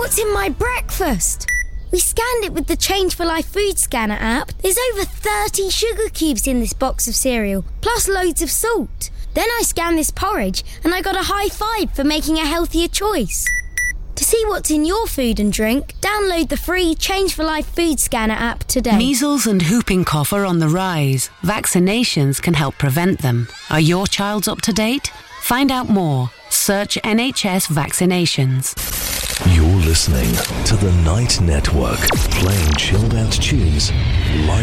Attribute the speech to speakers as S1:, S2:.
S1: What's in my breakfast? We scanned it with the Change for Life food scanner app. There's over 30 sugar cubes in this box of cereal, plus loads of salt. Then I scanned this porridge and I got a high five for making a healthier choice. To see what's in your food and drink, download the free Change for Life food scanner app today.
S2: Measles and whooping cough are on the rise. Vaccinations can help prevent them. Are your child's up to date? Find out more. Search NHS vaccinations.
S3: You're listening to The Night Network, playing chilled out tunes live